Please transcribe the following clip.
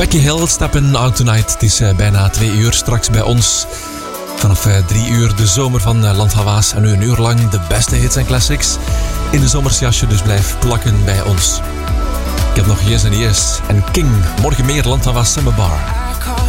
Becky Hill, Steppin' Out Tonight. Het is bijna 2 uur straks bij ons. Vanaf 3 uur de zomer van Land van Waas. En nu een uur lang de beste hits en classics in de zomersjasje, dus blijf plakken bij ons. Ik heb nog Yes and Yes en King. Morgen meer Land van Waas Summer Bar.